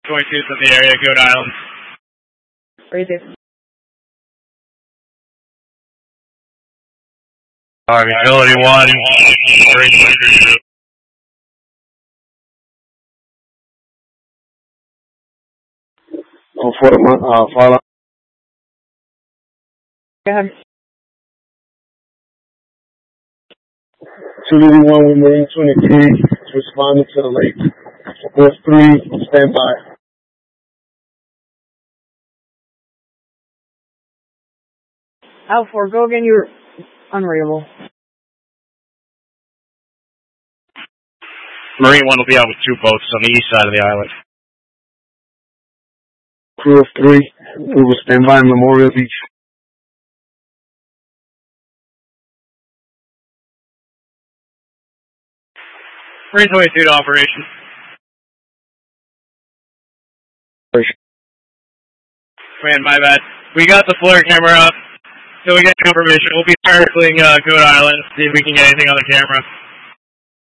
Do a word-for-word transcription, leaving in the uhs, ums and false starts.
twenty-two's in the area, Goat Island. Right there. Alright, Ability one, Marine twenty-two. Oh, for the, uh, follow. Go ahead. two eighty-one with Marine twenty-three, responding to the lake. Force three, stand by. Out four, go again, you're unreadable. Marine one will be out with two boats on the east side of the island. Crew of three, we will stand by in Memorial Beach. Marine twenty-two to operation. Man, my bad. We got the flare camera up, so we get confirmation. We'll be circling uh, Goat Island, see if we can get anything on the camera.